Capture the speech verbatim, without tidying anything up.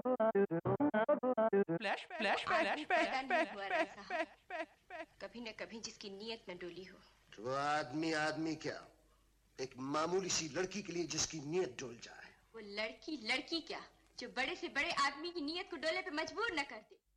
Flash flash flash कभी न कभी जिसकी नीयत न डोली हो। तो आदमी आदमी क्या, एक मामूली सी लड़की के लिए जिसकी नीयत डोल जाए। वो लड़की लड़की क्या जो बड़े से बड़े आदमी की नीयत को डोले पे मजबूर न कर दे।